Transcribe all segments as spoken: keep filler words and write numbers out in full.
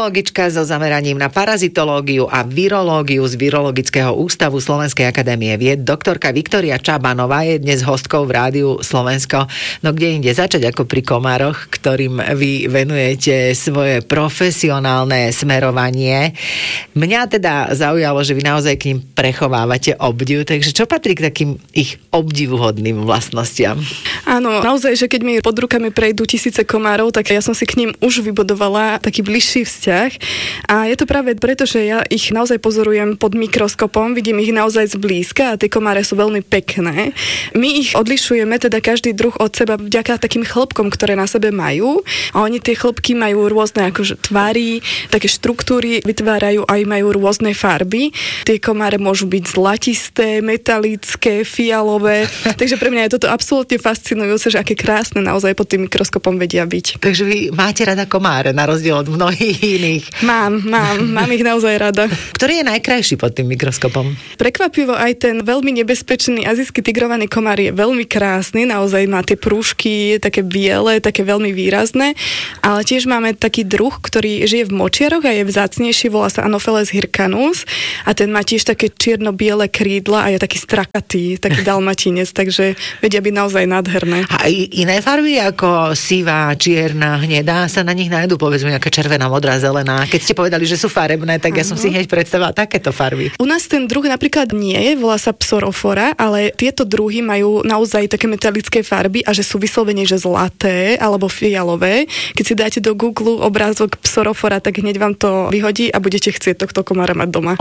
epidemiologička so zameraním na parazitológiu a virológiu z Virologického ústavu Slovenskej akadémie vied. Doktorka Viktória Čabanová je dnes hostkou v Rádiu Slovensko. No kde inde začať ako pri komároch, ktorým vy venujete svoje profesionálne smerovanie. Mňa teda zaujalo, že vy naozaj k ním prechovávate obdiv, takže čo patrí k takým ich obdivuhodným vlastnostiam? Áno, naozaj, že keď mi pod rukami prejdú tisíce komárov, tak ja som si k ním už vybudovala taký bližší vzťah. A je to práve preto, že ja ich naozaj pozorujem pod mikroskopom, vidím ich naozaj zblízka a tie komáre sú veľmi pekné. My ich odlišujeme, teda každý druh od seba vďaka takým chlopkom, ktoré na sebe majú. A oni tie chlopky majú rôzne akože tvary, také štruktúry vytvárajú aj majú rôzne farby. Tie komáre môžu byť zlatisté, metalické, fialové. Takže pre mňa je toto absolútne fascinujúce, že aké krásne naozaj pod tým mikroskopom vedia byť. Takže vy máte rada komáre, na rozdiel od mnohých iných. Mám, mám, mám ich naozaj rada. Ktorý je najkrajší pod tým mikroskopom? Prekvapivo aj ten veľmi nebezpečný azijský tigrovaný komár je veľmi krásny, naozaj má tie prúžky také biele, také veľmi výrazné, ale tiež máme taký druh, ktorý žije v močiaroch a je vzácnejší, volá sa Anopheles hircanus a ten má tiež také čierno-biele krídla a je taký strakatý, taký dalmatinec, takže vedia byť naozaj nádherné. A iné farby ako sivá, čierna, hnedá sa na nich nájdú, povedzme nejaká červená, modrá, zelená. Keď ste povedali, že sú farebné, tak ja som si hneď predstavila takéto farby. U nás ten druh napríklad nie je, volá sa psorophora, ale tieto druhy majú naozaj také metalické farby a že sú vyslovene, že zlaté alebo fialové. Keď si dáte do Google obrázok psorophora, tak hneď vám to vyhodí a budete chcieť tohto komára mať doma.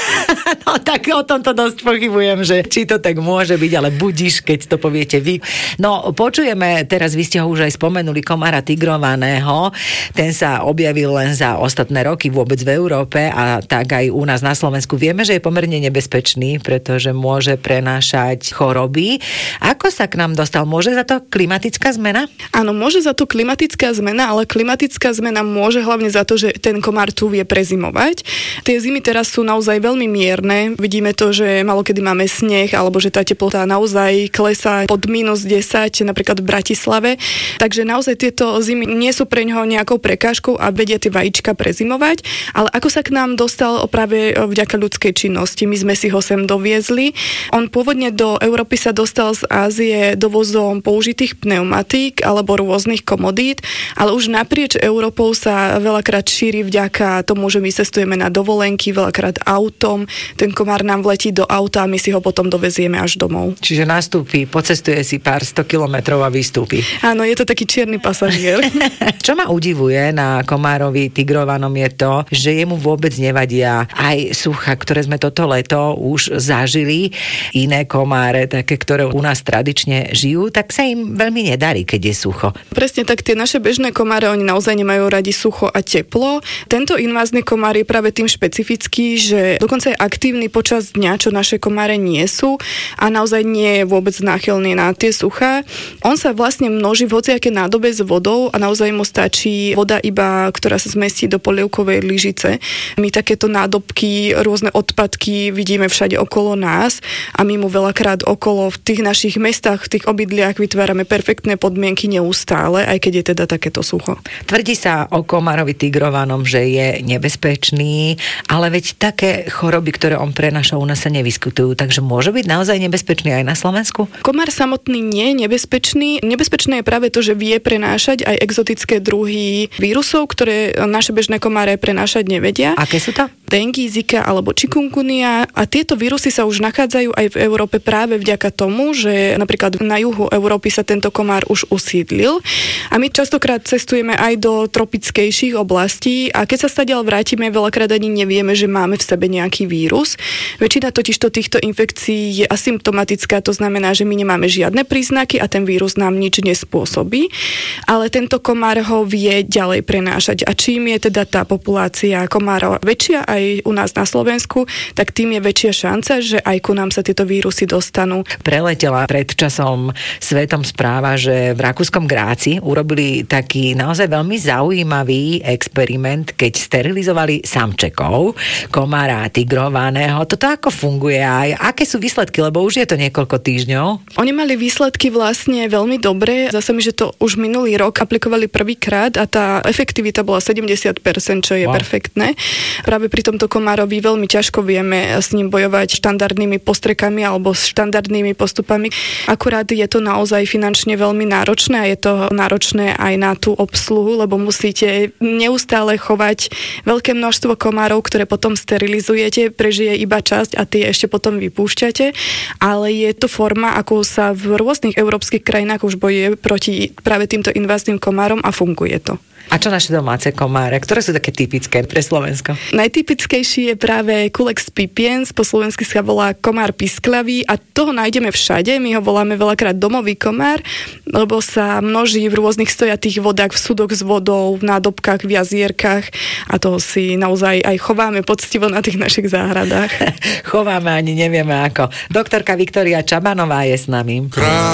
No tak o tomto dosť pochybujem, že či to tak môže byť, ale budiš, keď to poviete vy. No počujeme, teraz vy ste ho už aj spomenuli, komára tigrovaného. Ten sa objavil len za ostatné roky vôbec v Európe a tak aj u nás na Slovensku. Vieme, že je pomerne nebezpečný, pretože môže prenášať choroby. Ako sa k nám dostal? Môže za to klimatická zmena? Áno, môže za to klimatická zmena, ale klimatická zmena môže hlavne za to, že ten komár tu vie prezimovať. Tie zimy teraz sú naozaj veľmi mierne. Vidíme to, že malokedy máme sneh, alebo že tá teplota naozaj klesá pod mínus desať, napríklad v Bratislave. Takže naozaj tieto zimy nie sú pre ňoho nejakou prekážkou a vedia tie vajíčka prezimovať. Ale ako sa k nám dostal práve vďaka ľudskej činnosti? My sme si ho sem doviezli. On pôvodne do Európy sa dostal z Ázie dovozom použitých pneumatík alebo rôznych komodít, ale už naprieč Európou sa veľakrát šíri vďaka tomu, že my cestujeme na dovolenky, veľakrát autom. Ten komár nám vletí do auta a my si ho potom dovezieme až domov. Čiže nastúpi, pocestuje si pár sto kilometrov a vystúpi. Áno, je to taký čierny pasažier. Čo ma udivuje na komárovi tigrovanom je to, že jemu vôbec nevadia aj sucha, ktoré sme toto leto už zažili. Iné komáre, také, ktoré u nás tradične žijú, tak sa im veľmi nedarí, keď je sucho. Presne tak, tie naše bežné komáre, oni naozaj nemajú radi sucho a teplo. Tento invázny komár je práve tým špecifický, že dokonca je aktívny počas dňa, čo naše komáre nie sú a naozaj nie je vôbec náchylný na tie suchá. On sa vlastne množí v hociaké nádobe s vodou a naozaj mu stačí voda iba, ktorá sa zmestí do polievkovej lyžice. My takéto nádobky, rôzne odpadky vidíme všade okolo nás a my mu veľakrát okolo v tých našich mestách, v tých obydliach vytvárame perfektné podmienky neustále, aj keď je teda takéto sucho. Tvrdí sa o komárovi tigrovanom, že je nebezpečný, ale veď také choroby, ktoré on prenáša, u nás sa nevyskytujú, takže môže byť naozaj nebezpečný aj na Slovensku? Komár samotný nie je nebezpečný. Nebezpečné je práve to, že vie prenášať aj exotické druhy vírusov, ktoré naše bežné komáre prenášať nevedia. Aké sú to? Dengue, Zika alebo chikungunya a tieto vírusy sa už nachádzajú aj v Európe práve vďaka tomu, že napríklad na juhu Európy sa tento komár už usídlil a my častokrát cestujeme aj do tropickejších oblastí a keď sa stadiaľ vrátime, veľakrát ani nevieme, že máme v sebe nejaký vírus. Väčšina totižto týchto infekcií je asymptomatická, to znamená, že my nemáme žiadne príznaky a ten vírus nám nič nespôsobí, ale tento komár ho vie ďalej prenášať a čím je teda tá populácia komárov väčšia aj aj u nás na Slovensku, tak tým je väčšia šanca, že aj ku nám sa tieto vírusy dostanú. Preletela pred časom svetom správa, že v rakúskom Gráci urobili taký naozaj veľmi zaujímavý experiment, keď sterilizovali samčekov, komára tigrovaného. Toto ako funguje aj? Aké sú výsledky? Lebo už je to niekoľko týždňov. Oni mali výsledky vlastne veľmi dobré. Zase mi, že to už minulý rok aplikovali prvýkrát a tá efektivita bola sedemdesiat percent, čo je wow. perfektné. Práve pri tomto komárovi veľmi ťažko vieme s ním bojovať štandardnými postrekami alebo štandardnými postupami. Akurát je to naozaj finančne veľmi náročné a je to náročné aj na tú obsluhu, lebo musíte neustále chovať veľké množstvo komárov, ktoré potom sterilizujete, prežije iba časť a tie ešte potom vypúšťate, ale je to forma, ako sa v rôznych európskych krajinách už bojuje proti práve týmto invazívnym komárom a funguje to. A čo naše domáce komáre? Ktoré sú také typické pre Slovensko? Najtypickejší je práve Culex pipiens, po slovensky sa volá komár pisklavý a toho nájdeme všade. My ho voláme veľakrát domový komár, lebo sa množí v rôznych stojatých vodách, v súdoch s vodou, v nádobkách, v jazierkách a toho si naozaj aj chováme poctivo na tých našich záhradách. Chováme, ani nevieme ako. Doktorka Viktória Čabanová je s nami. Krá-